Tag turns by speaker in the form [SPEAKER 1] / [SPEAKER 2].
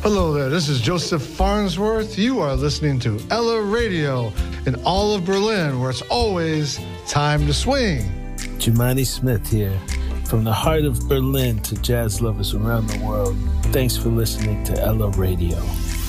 [SPEAKER 1] Hello there, this is Joseph Farnsworth. You are listening to Ella Radio in all of Berlin, where it's always time to swing.
[SPEAKER 2] Jumani Smith here. From the heart of Berlin to jazz lovers around the world, thanks for listening to Ella Radio.